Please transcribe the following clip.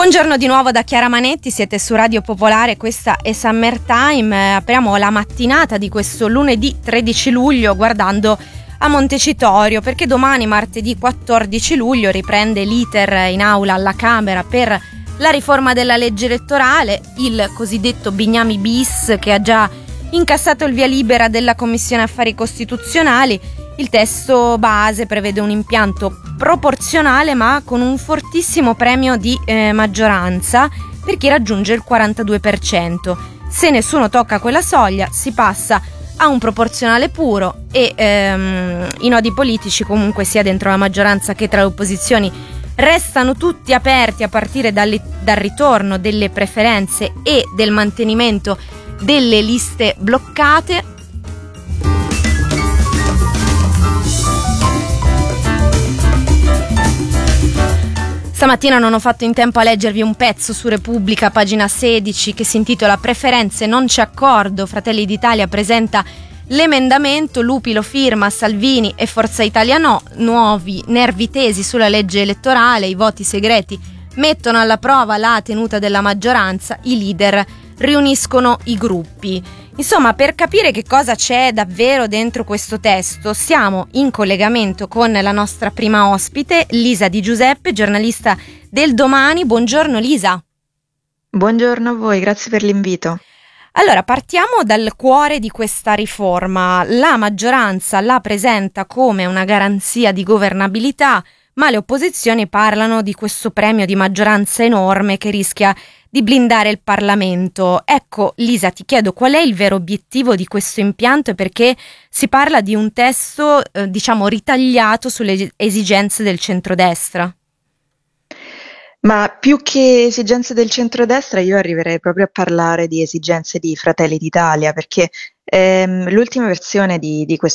Buongiorno di nuovo da Chiara Manetti, siete su Radio Popolare, questa è Summertime. Apriamo la mattinata di questo lunedì 13 luglio guardando a Montecitorio, perché domani, martedì 14 luglio, riprende l'iter in aula alla Camera per la riforma della legge elettorale, il cosiddetto Bignami bis, che ha già incassato il via libera della Commissione Affari Costituzionali. Il testo base prevede un impianto proporzionale ma con un fortissimo premio di maggioranza per chi raggiunge il 42%. Se nessuno tocca quella soglia si passa a un proporzionale puro e i nodi politici, comunque sia dentro la maggioranza che tra le opposizioni, restano tutti aperti a partire dal ritorno delle preferenze e del mantenimento delle liste bloccate. Stamattina non ho fatto in tempo a leggervi un pezzo su Repubblica, pagina 16, che si intitola "Preferenze non c'è accordo, Fratelli d'Italia presenta l'emendamento, Lupi lo firma, Salvini e Forza Italia no, nuovi nervi tesi sulla legge elettorale, i voti segreti mettono alla prova la tenuta della maggioranza, i leader riuniscono i gruppi". Insomma, per capire che cosa c'è davvero dentro questo testo, siamo in collegamento con la nostra prima ospite, Lisa Di Giuseppe, giornalista del Domani. Buongiorno Lisa. Buongiorno a voi, grazie per l'invito. Allora, partiamo dal cuore di questa riforma. La maggioranza la presenta come una garanzia di governabilità, ma le opposizioni parlano di questo premio di maggioranza enorme che rischia di blindare il Parlamento. Ecco, Lisa, ti chiedo qual è il vero obiettivo di questo impianto e perché si parla di un testo, ritagliato sulle esigenze del centrodestra? Ma più che esigenze del centrodestra, io arriverei proprio a parlare di esigenze di Fratelli d'Italia, perché l'ultima versione di